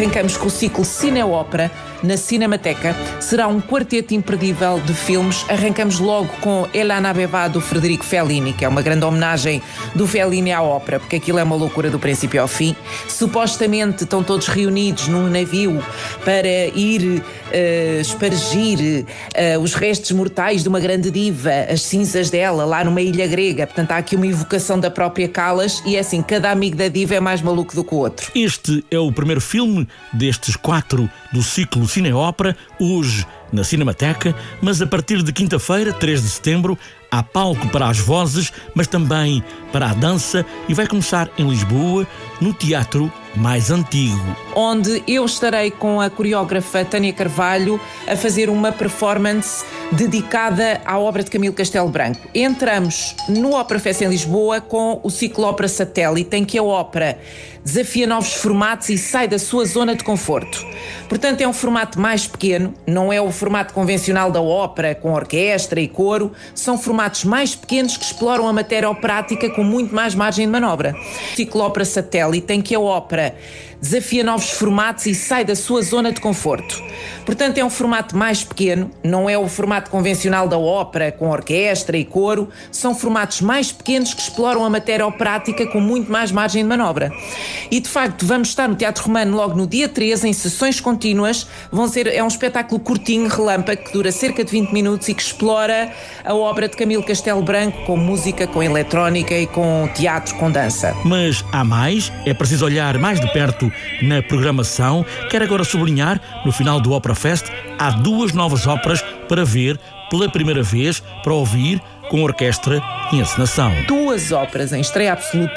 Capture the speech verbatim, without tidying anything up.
arrancamos com o ciclo Cine-Ópera na Cinemateca. Será um quarteto imperdível de filmes. Arrancamos logo com El Anabeba do Federico Fellini, que é uma grande homenagem do Fellini à ópera, porque aquilo é uma loucura do princípio ao fim. Supostamente estão todos reunidos num navio para ir uh, espargir uh, os restos mortais de uma grande diva, as cinzas dela, lá numa ilha grega. Portanto, há aqui uma evocação da própria Callas e é assim, cada amigo da diva é mais maluco do que o outro. Este é o primeiro filme destes quatro do ciclo Cine-Ópera, hoje na Cinemateca, mas a partir de quinta-feira, três de setembro, há palco para as vozes, mas também para a dança, e vai começar em Lisboa, no Teatro Mais Antigo, onde eu estarei com a coreógrafa Tânia Carvalho a fazer uma performance dedicada à obra de Camilo Castelo Branco. Entramos no Ópera Fest em Lisboa com o ciclo Ópera Satélite, em que a ópera desafia novos formatos e sai da sua zona de conforto. Portanto, é um formato mais pequeno, não é o formato convencional da ópera, com orquestra e coro, são formatos mais pequenos que exploram a matéria operática com muito mais margem de manobra. O ciclo Ópera Satélite, em que a ópera desafia novos formatos e sai da sua zona de conforto. Portanto, é um formato mais pequeno, não é o formato convencional da ópera, com orquestra e coro, são formatos mais pequenos que exploram a matéria operática com muito mais margem de manobra. E, de facto, vamos estar no Teatro Romano logo no dia treze, em sessões contínuas. Vão ser, é um espetáculo curtinho, relâmpago, que dura cerca de vinte minutos e que explora a obra de Camilo Castelo Branco com música, com eletrónica e com teatro, com dança. Mas há mais, é preciso olhar mais de perto na programação. Quero agora sublinhar, no final do Ópera Fest, há duas novas óperas para ver pela primeira vez, para ouvir com orquestra e encenação. Duas óperas em estreia absoluta